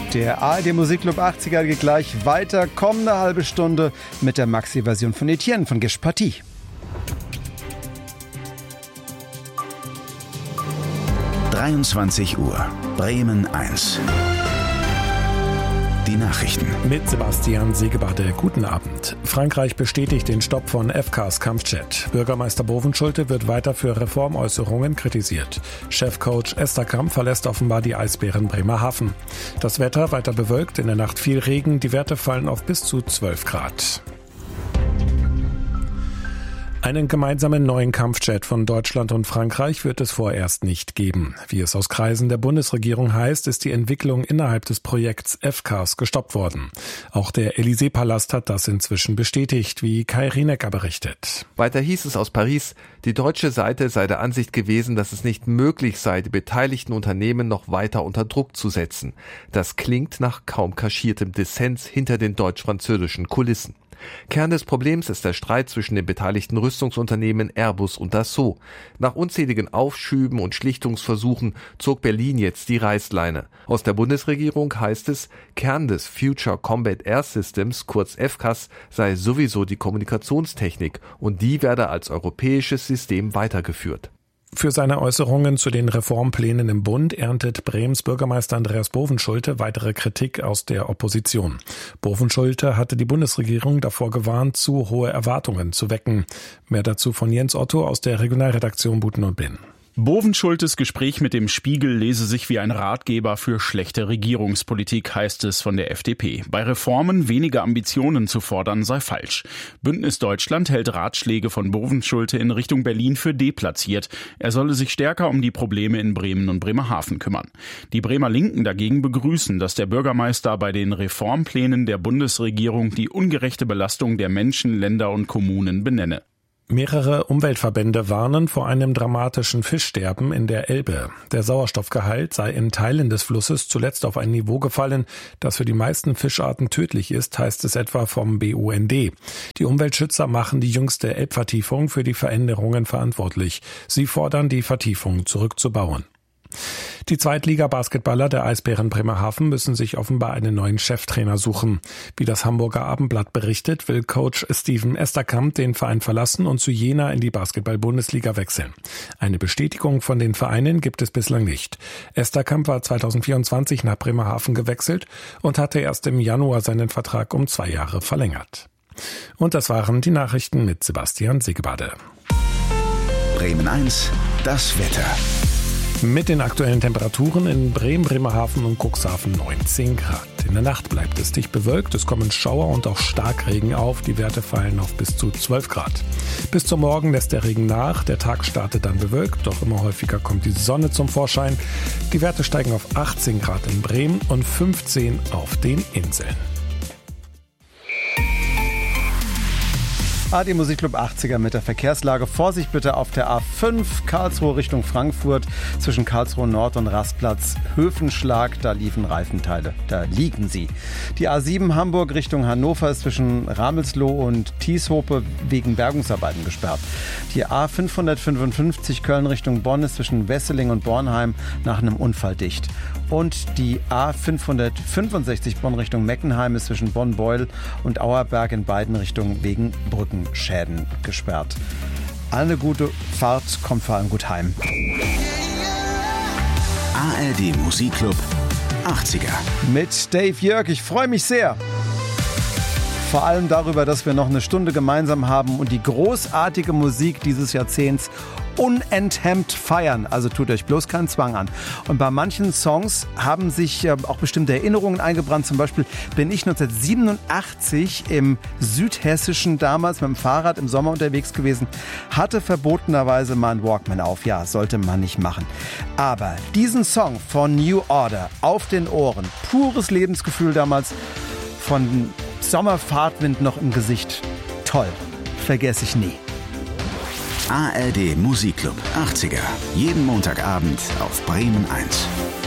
Der ARD Musikclub 80er geht gleich weiter. Kommende halbe Stunde mit der Maxi-Version von Etienne von Gish Partie. Uhr, Bremen 1. Die Nachrichten. Mit Sebastian Segebade. Guten Abend. Frankreich bestätigt den Stopp von FCAS Kampfjet. Bürgermeister Bovenschulte wird weiter für Reformäußerungen kritisiert. Chefcoach Esterkamp verlässt offenbar die Eisbären Bremerhaven. Das Wetter weiter bewölkt, in der Nacht viel Regen. Die Werte fallen auf bis zu 12 Grad. Einen gemeinsamen neuen Kampfjet von Deutschland und Frankreich wird es vorerst nicht geben. Wie es aus Kreisen der Bundesregierung heißt, ist die Entwicklung innerhalb des Projekts FCAS gestoppt worden. Auch der Élysée-Palast hat das inzwischen bestätigt, wie Kai Rinecker berichtet. Weiter hieß es aus Paris, die deutsche Seite sei der Ansicht gewesen, dass es nicht möglich sei, die beteiligten Unternehmen noch weiter unter Druck zu setzen. Das klingt nach kaum kaschiertem Dissens hinter den deutsch-französischen Kulissen. Kern des Problems ist der Streit zwischen den beteiligten Rüstungsunternehmen Airbus und Dassault. Nach unzähligen Aufschüben und Schlichtungsversuchen zog Berlin jetzt die Reißleine. Aus der Bundesregierung heißt es, Kern des Future Combat Air Systems, kurz FCAS, sei sowieso die Kommunikationstechnik und die werde als europäisches System weitergeführt. Für seine Äußerungen zu den Reformplänen im Bund erntet Brems Bürgermeister Andreas Bovenschulte weitere Kritik aus der Opposition. Bovenschulte hatte die Bundesregierung davor gewarnt, zu hohe Erwartungen zu wecken. Mehr dazu von Jens Otto aus der Regionalredaktion Buten und Bin. Bovenschultes Gespräch mit dem Spiegel lese sich wie ein Ratgeber für schlechte Regierungspolitik, heißt es von der FDP. Bei Reformen weniger Ambitionen zu fordern sei falsch. Bündnis Deutschland hält Ratschläge von Bovenschulte in Richtung Berlin für deplatziert. Er solle sich stärker um die Probleme in Bremen und Bremerhaven kümmern. Die Bremer Linken dagegen begrüßen, dass der Bürgermeister bei den Reformplänen der Bundesregierung die ungerechte Belastung der Menschen, Länder und Kommunen benenne. Mehrere Umweltverbände warnen vor einem dramatischen Fischsterben in der Elbe. Der Sauerstoffgehalt sei in Teilen des Flusses zuletzt auf ein Niveau gefallen, das für die meisten Fischarten tödlich ist, heißt es etwa vom BUND. Die Umweltschützer machen die jüngste Elbvertiefung für die Veränderungen verantwortlich. Sie fordern, die Vertiefung zurückzubauen. Die Zweitliga-Basketballer der Eisbären Bremerhaven müssen sich offenbar einen neuen Cheftrainer suchen. Wie das Hamburger Abendblatt berichtet, will Coach Steven Esterkamp den Verein verlassen und zu Jena in die Basketball-Bundesliga wechseln. Eine Bestätigung von den Vereinen gibt es bislang nicht. Esterkamp war 2024 nach Bremerhaven gewechselt und hatte erst im Januar seinen Vertrag um 2 Jahre verlängert. Und das waren die Nachrichten mit Sebastian Segebade. Bremen 1, das Wetter. Mit den aktuellen Temperaturen in Bremen, Bremerhaven und Cuxhaven 19 Grad. In der Nacht bleibt es dicht bewölkt, es kommen Schauer und auch Starkregen auf. Die Werte fallen auf bis zu 12 Grad. Bis zum Morgen lässt der Regen nach, der Tag startet dann bewölkt, doch immer häufiger kommt die Sonne zum Vorschein. Die Werte steigen auf 18 Grad in Bremen und 15 auf den Inseln. ARD Musikclub 80er mit der Verkehrslage. Vorsicht bitte auf der A5 Karlsruhe Richtung Frankfurt zwischen Karlsruhe Nord und Rastplatz Höfenschlag. Da liegen sie. Die A7 Hamburg Richtung Hannover ist zwischen Ramelsloh und Tieshope wegen Bergungsarbeiten gesperrt. Die A555 Köln Richtung Bonn ist zwischen Wesseling und Bornheim nach einem Unfall dicht. Und die A565 Bonn Richtung Meckenheim ist zwischen Bonn-Beuel und Auerberg in beiden Richtungen wegen Brückenschäden gesperrt. Eine gute Fahrt, kommt vor allem gut heim. ARD Musikclub 80er. Mit Dave Jörg, ich freue mich sehr. Vor allem darüber, dass wir noch eine Stunde gemeinsam haben und die großartige Musik dieses Jahrzehnts unenthemmt feiern. Also tut euch bloß keinen Zwang an. Und bei manchen Songs haben sich auch bestimmte Erinnerungen eingebrannt. Zum Beispiel bin ich 1987 im Südhessischen damals mit dem Fahrrad im Sommer unterwegs gewesen, hatte verbotenerweise mal einen Walkman auf. Ja, sollte man nicht machen. Aber diesen Song von New Order auf den Ohren, pures Lebensgefühl damals, von Sommerfahrtwind noch im Gesicht. Toll. Vergesse ich nie. ARD Musikclub 80er. Jeden Montagabend auf Bremen 1.